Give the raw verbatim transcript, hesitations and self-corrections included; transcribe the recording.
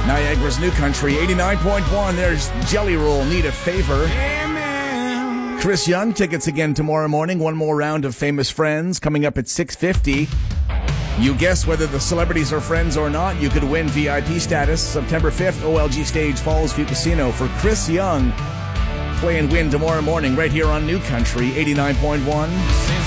Niagara's New Country, eighty-nine point one. There's Jelly Roll, Need a Favor. Chris Young, tickets again tomorrow morning. One more round of Famous Friends coming up at six fifty. You guess whether the celebrities are friends or not. You could win V I P status September fifth, O L G Stage, Falls View Casino for Chris Young. Play and win tomorrow morning right here on New Country, eighty-nine point one.